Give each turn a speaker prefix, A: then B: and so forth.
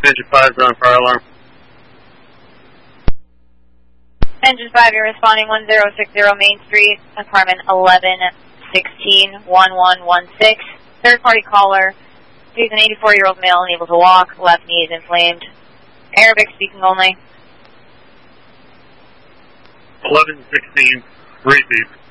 A: Engine 5 is on fire alarm.
B: Engine 5, you're responding 1060 Main Street, apartment 1116-1116. Third party caller. He's an 84-year-old male, unable to walk, left knee is inflamed. Arabic speaking only.
A: 1116, repeat.